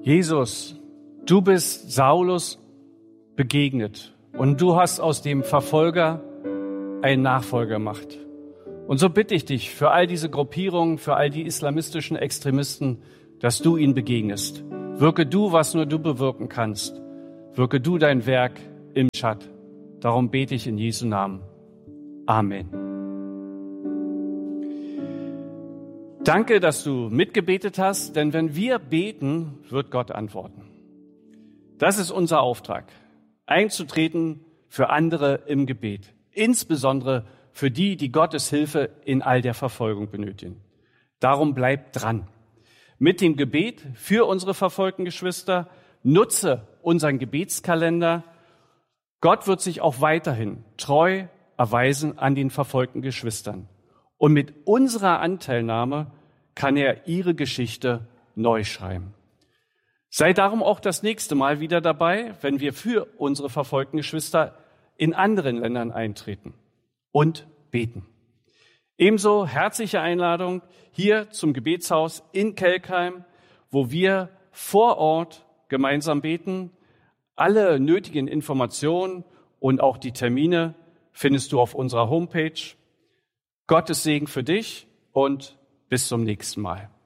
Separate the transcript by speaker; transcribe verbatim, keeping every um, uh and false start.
Speaker 1: Jesus, du bist Saulus begegnet und du hast aus dem Verfolger einen Nachfolger gemacht. Und so bitte ich dich für all diese Gruppierungen, für all die islamistischen Extremisten, dass du ihnen begegnest. Wirke du, was nur du bewirken kannst. Wirke du dein Werk im Chat. Darum bete ich in Jesu Namen. Amen. Danke, dass du mitgebetet hast, denn wenn wir beten, wird Gott antworten. Das ist unser Auftrag, einzutreten für andere im Gebet, insbesondere für die, die Gottes Hilfe in all der Verfolgung benötigen. Darum bleib dran. Mit dem Gebet für unsere verfolgten Geschwister, nutze unseren Gebetskalender. Gott wird sich auch weiterhin treu erweisen an den verfolgten Geschwistern. Und mit unserer Anteilnahme kann er ihre Geschichte neu schreiben. Sei darum auch das nächste Mal wieder dabei, wenn wir für unsere verfolgten Geschwister in anderen Ländern eintreten und beten. Ebenso herzliche Einladung hier zum Gebetshaus in Kelkheim, wo wir vor Ort gemeinsam beten. Alle nötigen Informationen und auch die Termine findest du auf unserer Homepage. Gottes Segen für dich und bis zum nächsten Mal.